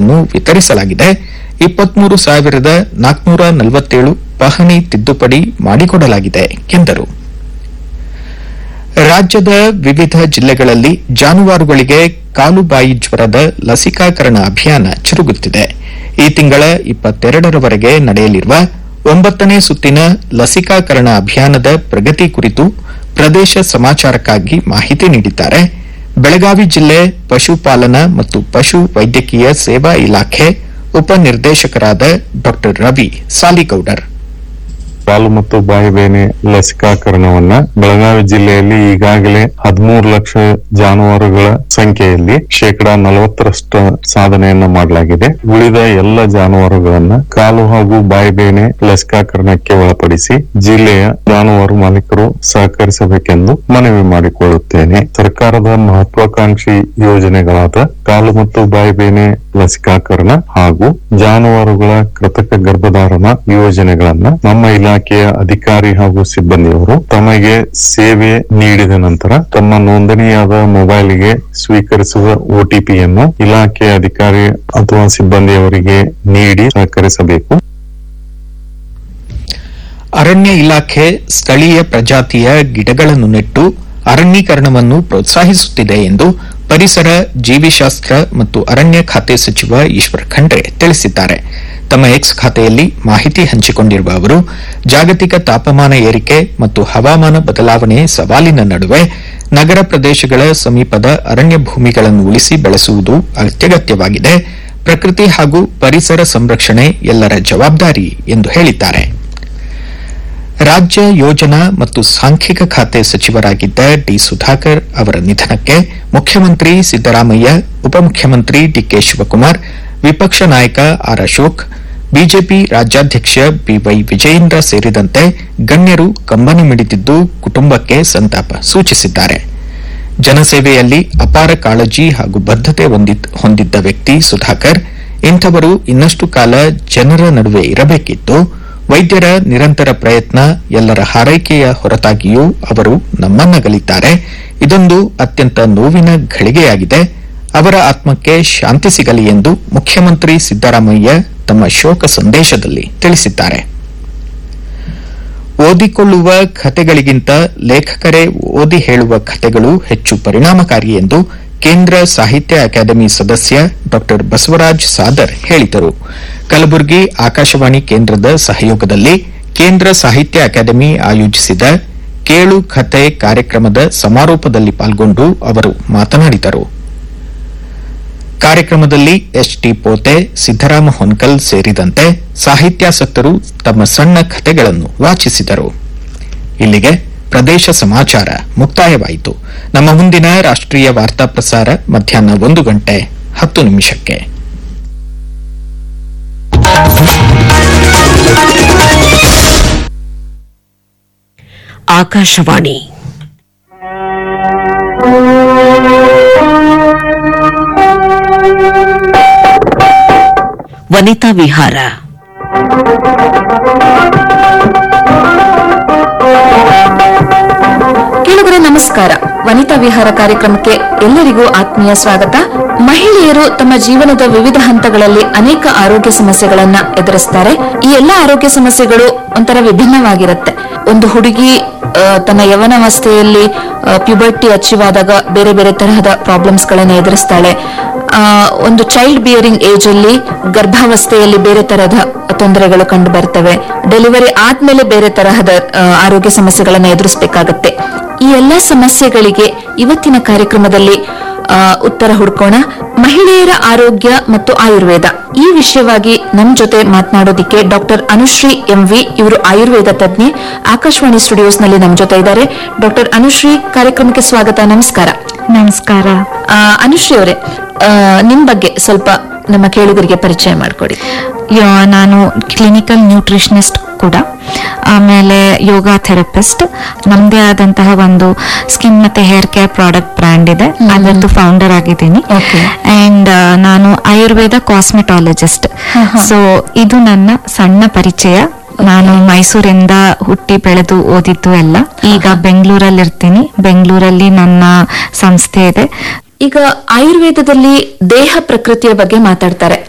ಔಷಧಗಳನ್ನು ವಿತರಿಸಲಾಗಿದೆ. 23,447 ಪಹಣಿ ತಿದ್ದುಪಡಿ ಮಾಡಿಕೊಡಲಾಗಿದೆ ಎಂದರು. ರಾಜ್ಯದ ವಿವಿಧ ಜಿಲ್ಲೆಗಳಲ್ಲಿ ಜಾನುವಾರುಗಳಿಗೆ ಕಾಲುಬಾಯಿ ಜ್ವರದ ಲಸಿಕಾಕರಣ ಅಭಿಯಾನ ಜರುಗುತ್ತಿದೆ. ಈ ತಿಂಗಳ 22ರವರೆಗೆ ನಡೆಯಲಿರುವ 9ನೇ ಸುತ್ತಿನ ಲಸಿಕಾಕರಣ ಅಭಿಯಾನದ ಪ್ರಗತಿ ಕುರಿತು ಪ್ರದೇಶ ಸಮಾಚಾರಕ್ಕಾಗಿ ಮಾಹಿತಿ ನೀಡಿದ್ದಾರೆ ಬೆಳಗಾವಿ ಜಿಲ್ಲೆ ಪಶುಪಾಲನಾ ಮತ್ತು ಪಶು ವೈದ್ಯಕೀಯ ಸೇವಾ ಇಲಾಖೆ ಉಪನಿರ್ದೇಶಕರಾದ ಡಾ ರವಿ ಸಾಲಿಗೌಡರ್. ಕಾಲು ಮತ್ತು ಬಾಯಿಬೇನೆ ಲಸಿಕಾಕರಣವನ್ನ ಬೆಳಗಾವಿ ಜಿಲ್ಲೆಯಲ್ಲಿ ಈಗಾಗಲೇ 13 ಲಕ್ಷ ಜಾನುವಾರುಗಳ ಸಂಖ್ಯೆಯಲ್ಲಿ 40% ಸಾಧನೆಯನ್ನ ಮಾಡಲಾಗಿದೆ. ಉಳಿದ ಎಲ್ಲ ಜಾನುವಾರುಗಳನ್ನ ಕಾಲು ಹಾಗೂ ಬಾಯಿಬೇನೆ ಲಸಿಕಾಕರಣಕ್ಕೆ ಒಳಪಡಿಸಿ ಜಿಲ್ಲೆಯ ಜಾನುವಾರು ಮಾಲೀಕರು ಸಹಕರಿಸಬೇಕೆಂದು ಮನವಿ ಮಾಡಿಕೊಳ್ಳುತ್ತೇನೆ. ಸರ್ಕಾರದ ಮಹತ್ವಾಕಾಂಕ್ಷಿ ಯೋಜನೆಗಳಾದ ಕಾಲು ಮತ್ತು ಬಾಯಿಬೇನೆ ಲಸಿಕಾಕರಣ ಹಾಗೂ ಜಾನುವಾರುಗಳ ಕೃತಕ ಗರ್ಭಧಾರಣ ಯೋಜನೆಗಳನ್ನ ನಮ್ಮ ಇಲಾಖೆಯ ಅಧಿಕಾರಿ ಹಾಗೂ ಸಿಬ್ಬಂದಿಯವರು ತಮಗೆ ಸೇವೆ ನೀಡಿದ ನಂತರ ತಮ್ಮ ನೋಂದಣಿಯಾದ ಮೊಬೈಲ್ಗೆ ಸ್ವೀಕರಿಸುವ OTPಯನ್ನು ಇಲಾಖೆಯ ಅಧಿಕಾರಿ ಅಥವಾ ಸಿಬ್ಬಂದಿಯವರಿಗೆ ನೀಡಿ ಸಹಕರಿಸಬೇಕು. ಅರಣ್ಯ ಇಲಾಖೆ ಸ್ಥಳೀಯ ಪ್ರಜಾತಿಯ ಗಿಡಗಳನ್ನು ನೆಟ್ಟು ಅರಣ್ಯೀಕರಣವನ್ನು ಪ್ರೋತ್ಸಾಹಿಸುತ್ತಿದೆ ಎಂದು ಪರಿಸರ ಜೀವಿಶಾಸ್ತ್ರ ಮತ್ತು ಅರಣ್ಯ ಖಾತೆ ಸಚಿವ ಈಶ್ವರ್ ಖಂಡ್ರೆ ತಿಳಿಸಿದ್ದಾರೆ. ತಮ್ಮ ಎಕ್ಸ್ ಖಾತೆಯಲ್ಲಿ ಮಾಹಿತಿ ಹಂಚಿಕೊಂಡಿರುವ ಅವರು ಜಾಗತಿಕ ತಾಪಮಾನ ಏರಿಕೆ ಮತ್ತು ಹವಾಮಾನ ಬದಲಾವಣೆ ಸವಾಲಿನ ನಡುವೆ ನಗರ ಪ್ರದೇಶಗಳ ಸಮೀಪದ ಅರಣ್ಯ ಭೂಮಿಗಳನ್ನು ಉಳಿಸಿ ಬೆಳೆಸುವುದು ಅತ್ಯಗತ್ಯವಾಗಿದೆ. ಪ್ರಕೃತಿ ಹಾಗೂ ಪರಿಸರ ಸಂರಕ್ಷಣೆ ಎಲ್ಲರ ಜವಾಬ್ದಾರಿ ಎಂದು ಹೇಳಿದ್ದಾರೆ. ರಾಜ್ಯ ಯೋಜನಾ ಮತ್ತು ಸಾಂಖ್ಯಿಕ ಖಾತೆ ಸಚಿವರಾಗಿದ್ದ ಡಿ ಸುಧಾಕರ್ ಅವರ ನಿಧನಕ್ಕೆ ಮುಖ್ಯಮಂತ್ರಿ ಸಿದ್ದರಾಮಯ್ಯ, ಉಪಮುಖ್ಯಮಂತ್ರಿ ಡಿಕೆ ಶಿವಕುಮಾರ್, ವಿಪಕ್ಷ ನಾಯಕ ಆರ್ ಅಶೋಕ್, ಬಿಜೆಪಿ ರಾಜ್ಯಾಧ್ಯಕ್ಷ ಬಿವೈ ವಿಜಯೇಂದ್ರ ಸೇರಿದಂತೆ ಗಣ್ಯರು ಕಂಬನಿ ಮಿಡಿದಿದ್ದು ಕುಟುಂಬಕ್ಕೆ ಸಂತಾಪ ಸೂಚಿಸಿದ್ದಾರೆ. ಜನಸೇವೆಯಲ್ಲಿ ಅಪಾರ ಕಾಳಜಿ ಹಾಗೂ ಬದ್ದತೆ ಹೊಂದಿದ್ದ ವ್ಯಕ್ತಿ ಸುಧಾಕರ್. ಇಂಥವರು ಇನ್ನಷ್ಟು ಕಾಲ ಜನರ ನಡುವೆ ಇರಬೇಕಿತ್ತು. ವೈದ್ಯರ ನಿರಂತರ ಪ್ರಯತ್ನ, ಎಲ್ಲರ ಹಾರೈಕೆಯ ಹೊರತಾಗಿಯೂ ಅವರು ನಮ್ಮನ್ನಗಲಿದ್ದಾರೆ. ಇದೊಂದು ಅತ್ಯಂತ ನೋವಿನ ಘಳಿಗೆಯಾಗಿದೆ. ಅವರ ಆತ್ಮಕ್ಕೆ ಶಾಂತಿ ಸಿಗಲಿ ಎಂದು ಮುಖ್ಯಮಂತ್ರಿ ಸಿದ್ದರಾಮಯ್ಯ ತಮ್ಮ ಶೋಕ ಸಂದೇಶದಲ್ಲಿ ತಿಳಿಸಿದ್ದಾರೆ. ಓದಿಕೊಳ್ಳುವ ಕಥೆಗಳಿಗಿಂತ ಲೇಖಕರೇ ಓದಿ ಹೇಳುವ ಕಥೆಗಳು ಹೆಚ್ಚು ಪರಿಣಾಮಕಾರಿ ಎಂದು ಕೇಂದ್ರ ಸಾಹಿತ್ಯ ಅಕಾಡೆಮಿ ಸದಸ್ಯ ಡಾ ಬಸವರಾಜ್ ಸಾದರ್ ಹೇಳಿದರು. ಕಲಬುರಗಿ ಆಕಾಶವಾಣಿ ಕೇಂದ್ರದ ಸಹಯೋಗದಲ್ಲಿ ಕೇಂದ್ರ ಸಾಹಿತ್ಯ ಅಕಾಡೆಮಿ ಆಯೋಜಿಸಿದ ಕೇಳು ಕಥೆ ಕಾರ್ಯಕ್ರಮದ ಸಮಾರೋಪದಲ್ಲಿ ಪಾಲ್ಗೊಂಡು ಅವರು ಮಾತನಾಡಿದರು. ಕಾರ್ಯಕ್ರಮದಲ್ಲಿ ಎಚ್ಟಿ ಪೋತೆ, ಸಿದ್ದರಾಮ ಹೊನ್ಕಲ್ ಸೇರಿದಂತೆ ಸಾಹಿತ್ಯಾಸಕ್ತರು ತಮ್ಮ ಸಣ್ಣ ಕಥೆಗಳನ್ನು ವಾಚಿಸಿದರು. ಇಲ್ಲಿಗೆ ಪ್ರದೇಶ ಸಮಾಚಾರ ಮುಕ್ತಾಯವಾಯಿತು. ನಮ್ಮ ಮುಂದಿನ ರಾಷ್ಟ್ರೀಯ ವಾರ್ತಾ ಪ್ರಸಾರ ಮಧ್ಯಾಹ್ನ 1:10 ಆಕಾಶವಾಣಿ ವನಿತಾ ವಿಹಾರ. ಕೇಳುಗರೆ ನಮಸ್ಕಾರ. ವನಿತಾ ವಿಹಾರ ಕಾರ್ಯಕ್ರಮಕ್ಕೆ ಎಲ್ಲರಿಗೂ ಆತ್ಮೀಯ ಸ್ವಾಗತ. ಮಹಿಳೆಯರು ತಮ್ಮ ಜೀವನದ ವಿವಿಧ ಹಂತಗಳಲ್ಲಿ ಅನೇಕ ಆರೋಗ್ಯ ಸಮಸ್ಯೆಗಳನ್ನ ಎದುರಿಸ್ತಾರೆ. ಈ ಎಲ್ಲಾ ಆರೋಗ್ಯ ಸಮಸ್ಯೆಗಳು ಒಂಥರ ವಿಭಿನ್ನವಾಗಿರುತ್ತೆ. ಒಂದು ಹುಡುಗಿ ತನ್ನ ಯೌವನಾವಸ್ಥೆಯಲ್ಲಿ ಪ್ಯೂಬರ್ಟಿ ಅಚೀವ್ ಆದಾಗ ಬೇರೆ ಬೇರೆ ತರಹದ ಪ್ರಾಬ್ಲಮ್ಸ್ ಗಳನ್ನ ಎದುರಿಸ್ತಾಳೆ. ಒಂದು ಚೈಲ್ಡ್ ಬಿಯರಿಂಗ್ ಏಜ್ ಅಲ್ಲಿ ಗರ್ಭಾವಸ್ಥೆಯಲ್ಲಿ ಬೇರೆ ತರಹದ ತೊಂದರೆಗಳು ಕಂಡು ಬರ್ತವೆ. ಡೆಲಿವರಿ ಆದ್ಮೇಲೆ ಬೇರೆ ತರಹದ ಆರೋಗ್ಯ ಸಮಸ್ಯೆಗಳನ್ನ ಎದುರಿಸಬೇಕಾಗತ್ತೆ. ಈ ಎಲ್ಲಾ ಸಮಸ್ಯೆಗಳಿಗೆ ಇವತ್ತಿನ ಕಾರ್ಯಕ್ರಮದಲ್ಲಿ ಉತ್ತರ ಹುಡ್ಕೋಣ. ಮಹಿಳೆಯರ ಆರೋಗ್ಯ ಮತ್ತು ಆಯುರ್ವೇದ ಈ ವಿಷಯವಾಗಿ ನಮ್ ಜೊತೆ ಮಾತನಾಡೋದಿಕ್ಕೆ ಡಾಕ್ಟರ್ ಅನುಶ್ರೀ MV ಇವರು ಆಯುರ್ವೇದ ತಜ್ಞೆ ಆಕಾಶವಾಣಿ ಸ್ಟುಡಿಯೋಸ್ ನಲ್ಲಿ ನಮ್ ಜೊತೆ ಇದ್ದಾರೆ. ಡಾಕ್ಟರ್ ಅನುಶ್ರೀ, ಕಾರ್ಯಕ್ರಮಕ್ಕೆ ಸ್ವಾಗತ. ನಮಸ್ಕಾರ. ನಮಸ್ಕಾರ. ಅನುಶ್ರೀ ಅವರೇ, ನಿಮ್ ಬಗ್ಗೆ ಸ್ವಲ್ಪ ನಮ್ಮ ಕೇಳುಗರಿಗೆ ಪರಿಚಯ ಮಾಡಿಕೊಡಿ. ನಾನು ಕ್ಲಿನಿಕಲ್ ನ್ಯೂಟ್ರಿಷನಿಸ್ಟ್ ಕೂಡ, ಆಮೇಲೆ ಯೋಗ ಥೆರಪಿಸ್ಟ್. ನಮ್ದೇ ಆದಂತಹ ಒಂದು ಸ್ಕಿನ್ ಮತ್ತೆ ಹೇರ್ ಕೇರ್ ಪ್ರಾಡಕ್ಟ್ ಬ್ರ್ಯಾಂಡ್ ಇದೆ, ಅದರದ್ದು ಫೌಂಡರ್ ಆಗಿದ್ದೀನಿ. ಅಂಡ್ ನಾನು ಆಯುರ್ವೇದ ಕಾಸ್ಮೆಟಾಲಜಿಸ್ಟ್. ಸೊ ಇದು ನನ್ನ ಸಣ್ಣ ಪರಿಚಯ. ನಾನು ಮೈಸೂರಿಂದ ಹುಟ್ಟಿ ಬೆಳೆದು ಓದಿದ್ದು ಎಲ್ಲ. ಈಗ ಬೆಂಗಳೂರಲ್ಲಿ ಇರ್ತೀನಿ. ಬೆಂಗಳೂರಲ್ಲಿ ನನ್ನ ಸಂಸ್ಥೆ ಇದೆ. ಈಗ ಆಯುರ್ವೇದದಲ್ಲಿ ದೇಹ ಪ್ರಕೃತಿಯ ಬಗ್ಗೆ ಮಾತಾಡ್ತಾರೆ.